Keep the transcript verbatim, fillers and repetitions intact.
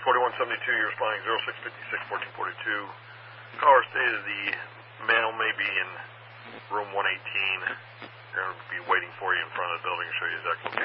forty-one seventy-two, you're responding zero six fifty-six, fourteen forty-two. Caller stated the male may be in room one eighteen. They're going to be waiting for you in front of the building to show you his exact location.